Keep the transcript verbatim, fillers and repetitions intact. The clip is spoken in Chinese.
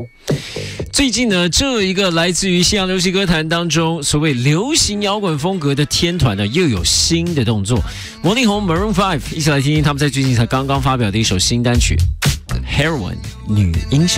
最近呢，这一个来自于西洋流行歌坛当中所谓流行摇滚风格的天团呢，又有新的动作。魔力红 Maroon 五，一起来听听他们在最近才刚刚发表的一首新单曲《Heroine 女英雄》。